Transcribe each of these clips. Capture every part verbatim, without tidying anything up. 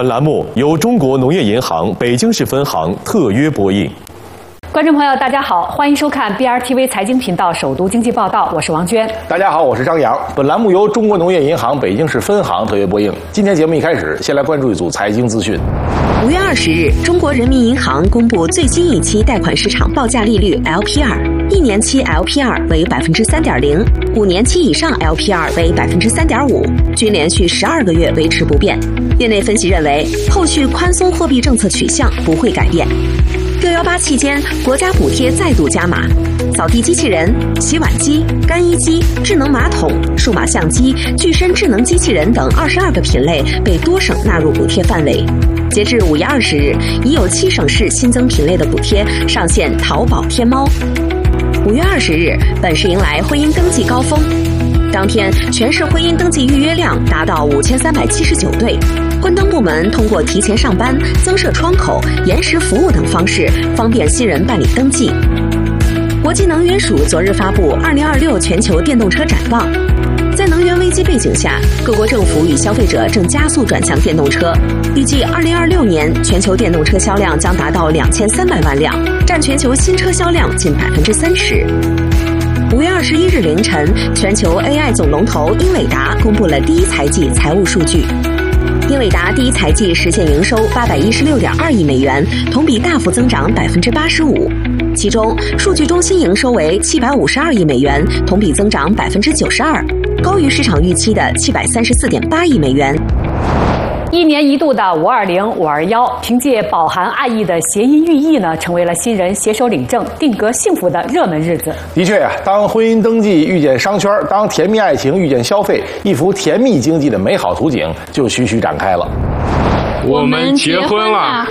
本栏目由中国农业银行北京市分行特约播映。 观众朋友，大家好，欢迎收看 B R T V 财经频道首读经济报道，我是王娟。 大家好，我是张扬。本栏目由中国农业银行北京市分行特约播映。今天节目一开始，先来关注一组财经资讯。 五月二十日，中国人民银行公布最新一期贷款市场报价利率 L P R， 一年期 L P R 为百分之三点零，五年期以上 L P R 为百分之三点五，均连续十二个月维持不变。业内分析认为，后续宽松货币政策取向不会改变。六幺八期间，国家补贴再度加码，扫地机器人、洗碗机、干衣机、智能马桶、数码相机、具身智能机器人等二十二个品类被多省纳入补贴范围。截至五月二十日，已有七省市新增品类的补贴上线淘宝、天猫。五月二十日，本市迎来婚姻登记高峰，当天全市婚姻登记预约量达到五千三百七十九对。婚登部门通过提前上班、增设窗口、延时服务等方式，方便新人办理登记。国际能源署昨日发布二零二六全球电动车展望。在能源危机背景下，各国政府与消费者正加速转向电动车。预计二零二六年全球电动车销量将达到两千三百万辆，占全球新车销量近百分之三十。五月二十一日凌晨，全球 A I 总龙头英伟达公布了第一财季财务数据。英伟达第一财季实现营收八百一十六点二亿美元，同比大幅增长百分之八十五。其中，数据中心营收为七百五十二亿美元，同比增长百分之九十二，高于市场预期的七百三十四点八亿美元。 一年一度的五二零、五二幺，凭借饱含爱意的谐音寓意呢，成为了新人携手领证、定格幸福的热门日子。 的确呀、啊，当婚姻登记遇见商圈，当甜蜜爱情遇见消费，一幅甜蜜经济的美好图景就徐徐展开了。 我们结婚了，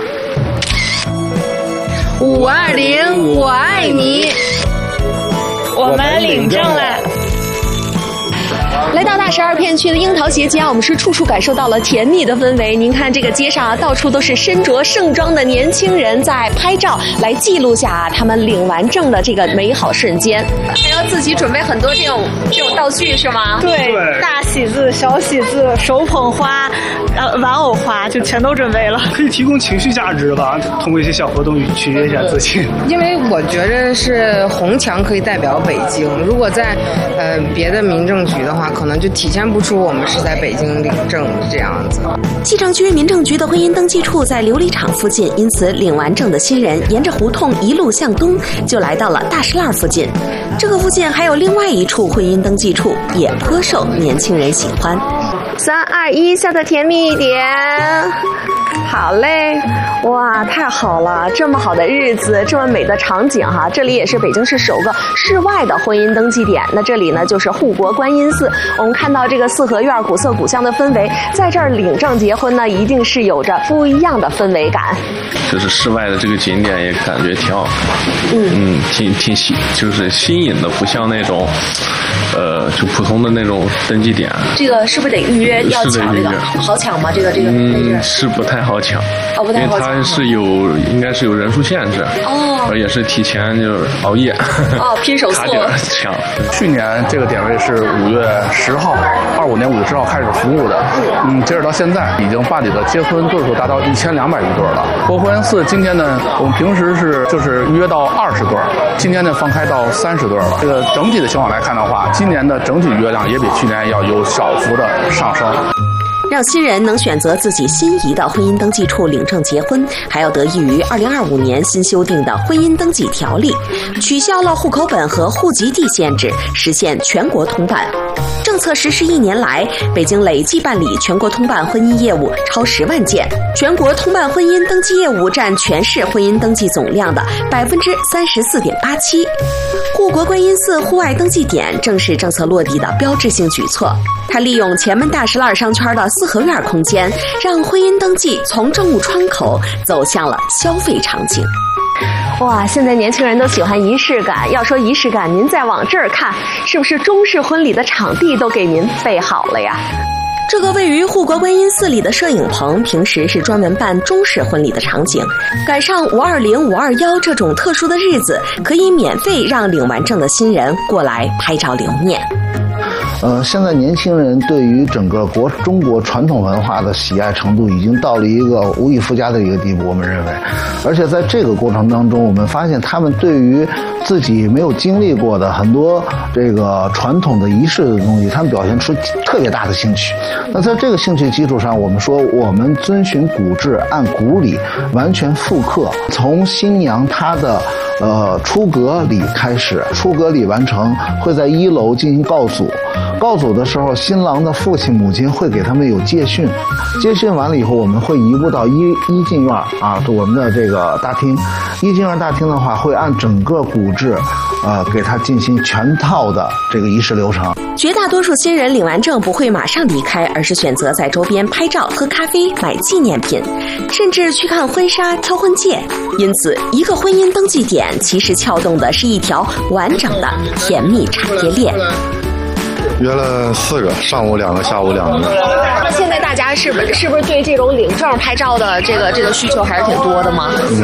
五二零，我爱你， 我们领证了。 来到大十二片区的樱桃斜街，我们是处处感受到了甜蜜的氛围。您看这个街上啊，到处都是身着盛装的年轻人在拍照，来记录下他们领完证的这个美好瞬间。还要自己准备很多这种这种道具是吗？ 对，大喜字、小喜字、手捧花、呃玩偶花，就全都准备了。 可以提供情绪价值吧，通过一些小活动取悦一下自己。 因为我觉得是红墙可以代表北京，如果在呃别的民政局的话，可能就体现不出我们是在北京领证这样子。 西城区民政局的婚姻登记处在琉璃厂附近，因此领完证的新人沿着胡同一路向东，就来到了大石栏附近。这个附近还有另外一处婚姻登记处，也颇受年轻人喜欢。 三二一，笑得甜蜜一点。好嘞，哇，太好了！这么好的日子，这么美的场景哈，这里也是北京市首个室外的婚姻登记点。那这里呢，就是护国观音寺。我们看到这个四合院古色古香的氛围，在这儿领证结婚呢，一定是有着不一样的氛围感。 就是室外的这个景点也感觉挺好看，嗯嗯，挺挺新，就是新颖的，不像那种，呃，就普通的那种登记点。这个是不是得预约？要抢这个？好抢吗？这个这个？ 嗯，是不太好抢。 哦，不太好抢。 因为它是有，应该是有人数限制。哦。也是提前就是熬夜。 哦，拼手速。 抢。 去年这个点位是五月十号，二五年五月十号开始服务的。嗯，截止到现在，已经办理的结婚对数达到一千两百余对了。国婚寺今天呢，我们平时是就是约到二十对，今天呢放开到三十对了。这个整体的情况来看的话，今年的整体约量也比去年要有小幅的上升。 让新人能选择自己心仪的婚姻登记处领证结婚，还要得益于二零二五年新修订的婚姻登记条例，取消了户口本和户籍地限制，实现全国通办。政策实施一年来，北京累计办理全国通办婚姻业务超十万件，全国通办婚姻登记业务占全市婚姻登记总量的百分之三十四点八七。护国观音寺户外登记点正是政策落地的标志性举措。它利用前门大石栏商圈的四合院空间，让婚姻登记从政务窗口走向了消费场景。 哇，现在年轻人都喜欢仪式感。要说仪式感，您再往这儿看，是不是中式婚礼的场地都给您备好了呀？ 这个位于护国观音寺里的摄影棚，平时是专门办中式婚礼的场景。赶上五二零、五二幺这种特殊的日子，可以免费让领完证的新人过来拍照留念。 呃，现在年轻人对于整个国中国传统文化的喜爱程度已经到了一个无以复加的一个地步，我们认为。而且在这个过程当中，我们发现他们对于自己没有经历过的很多这个传统的仪式的东西，他们表现出特别大的兴趣。那在这个兴趣基础上，我们说我们遵循古制，按古礼完全复刻，从新娘她的呃出阁礼开始，出阁礼完成会在一楼进行告祖。告祖的时候，新郎的父亲母亲会给他们有接训，接训完了以后，我们会移步到一一进院啊，我们的这个大厅。一进院大厅的话，会按整个古制，呃，给他进行全套的这个仪式流程。 绝大多数新人领完证不会马上离开，而是选择在周边拍照、喝咖啡、买纪念品，甚至去看婚纱、挑婚戒。因此，一个婚姻登记点其实撬动的是一条完整的甜蜜产业链。 约了四个，上午两个，下午两个。 那现在大家是不是是不是对这种领证拍照的这个这个需求还是挺多的吗？